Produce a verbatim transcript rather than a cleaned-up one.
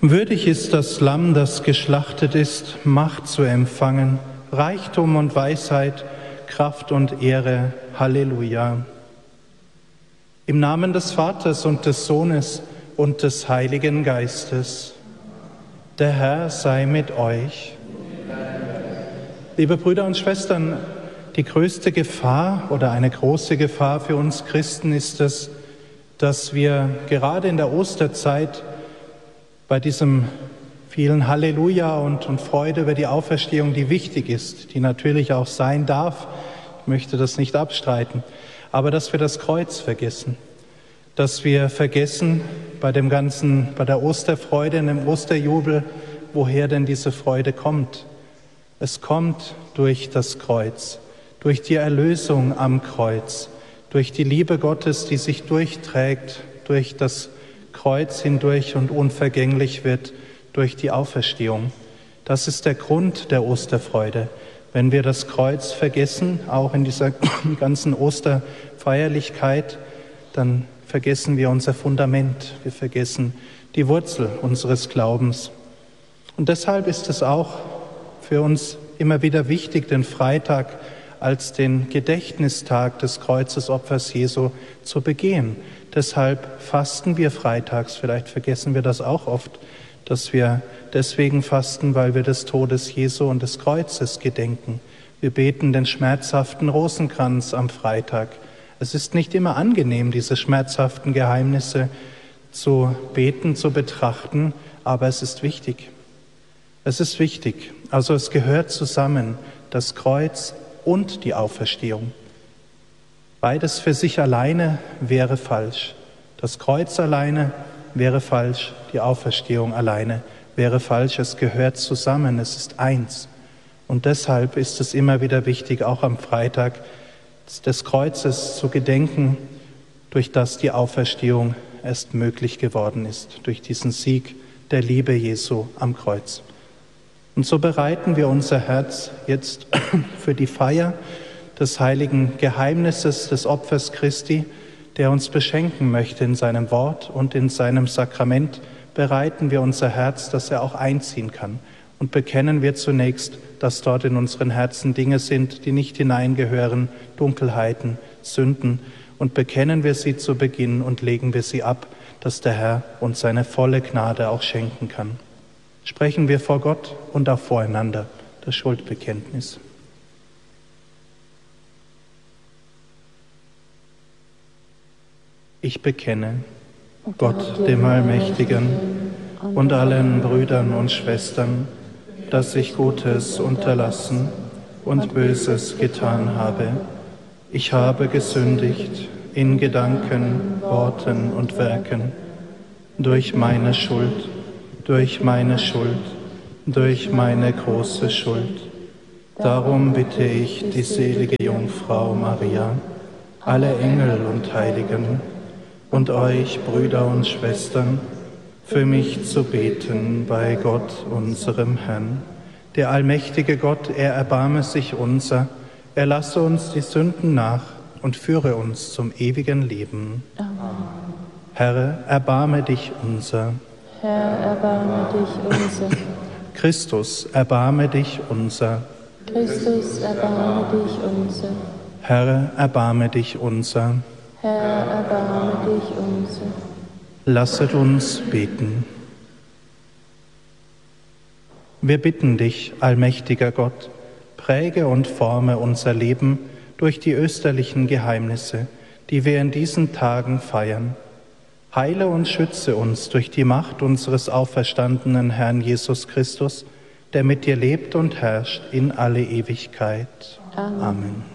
Würdig ist das Lamm, das geschlachtet ist, Macht zu empfangen, Reichtum und Weisheit, Kraft und Ehre. Halleluja. Im Namen des Vaters und des Sohnes und des Heiligen Geistes. Der Herr sei mit euch. Liebe Brüder und Schwestern, die größte Gefahr oder eine große Gefahr für uns Christen ist es, dass wir gerade in der Osterzeit bei diesem vielen Halleluja und, und Freude über die Auferstehung, die wichtig ist, die natürlich auch sein darf, ich möchte das nicht abstreiten, aber dass wir das Kreuz vergessen, dass wir vergessen bei dem ganzen, bei der Osterfreude, in dem Osterjubel, woher denn diese Freude kommt. Es kommt durch das Kreuz, durch die Erlösung am Kreuz, durch die Liebe Gottes, die sich durchträgt, durch das Kreuz hindurch und unvergänglich wird durch die Auferstehung. Das ist der Grund der Osterfreude. Wenn wir das Kreuz vergessen, auch in dieser ganzen Osterfeierlichkeit, dann vergessen wir unser Fundament, wir vergessen die Wurzel unseres Glaubens. Und deshalb ist es auch für uns immer wieder wichtig, den Freitag als den Gedächtnistag des Kreuzesopfers Jesu zu begehen. Deshalb fasten wir freitags, vielleicht vergessen wir das auch oft, dass wir deswegen fasten, weil wir des Todes Jesu und des Kreuzes gedenken. Wir beten den schmerzhaften Rosenkranz am Freitag. Es ist nicht immer angenehm, diese schmerzhaften Geheimnisse zu beten, zu betrachten, aber es ist wichtig. Es ist wichtig. Also es gehört zusammen, das Kreuz und die Auferstehung. Beides für sich alleine wäre falsch. Das Kreuz alleine wäre falsch, die Auferstehung alleine wäre falsch. Es gehört zusammen, es ist eins. Und deshalb ist es immer wieder wichtig, auch am Freitag des Kreuzes zu gedenken, durch das die Auferstehung erst möglich geworden ist, durch diesen Sieg der Liebe Jesu am Kreuz. Und so bereiten wir unser Herz jetzt für die Feier des heiligen Geheimnisses des Opfers Christi, der uns beschenken möchte in seinem Wort und in seinem Sakrament, bereiten wir unser Herz, dass er auch einziehen kann. Und bekennen wir zunächst, dass dort in unseren Herzen Dinge sind, die nicht hineingehören, Dunkelheiten, Sünden. Und bekennen wir sie zu Beginn und legen wir sie ab, dass der Herr uns seine volle Gnade auch schenken kann. Sprechen wir vor Gott und auch voreinander das Schuldbekenntnis. Ich bekenne Gott, dem Allmächtigen, und allen Brüdern und Schwestern, dass ich Gutes unterlassen und Böses getan habe. Ich habe gesündigt in Gedanken, Worten und Werken, durch meine Schuld, durch meine Schuld, durch meine große Schuld. Darum bitte ich die selige Jungfrau Maria, alle Engel und Heiligen und euch, Brüder und Schwestern, für mich zu beten bei Gott, unserem Herrn. Der allmächtige Gott, er erbarme sich unser, er lasse uns die Sünden nach und führe uns zum ewigen Leben. Amen. Herr, erbarme dich unser. Herr, erbarme dich unser. Christus, erbarme dich unser. Christus, erbarme dich unser. Herr, erbarme dich unser. Herr, erbarme dich unser. Lasset uns beten. Wir bitten dich, allmächtiger Gott, präge und forme unser Leben durch die österlichen Geheimnisse, die wir in diesen Tagen feiern. Heile und schütze uns durch die Macht unseres auferstandenen Herrn Jesus Christus, der mit dir lebt und herrscht in alle Ewigkeit. Amen. Amen.